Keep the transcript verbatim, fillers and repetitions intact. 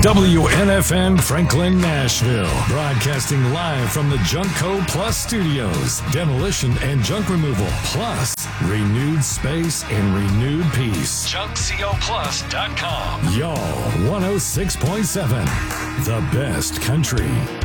W N F N Franklin, Nashville. Broadcasting live from the Junkco Plus Studios. Demolition and junk removal, plus renewed space and renewed peace. junk co plus dot com. Y'all, one oh six point seven. The best country.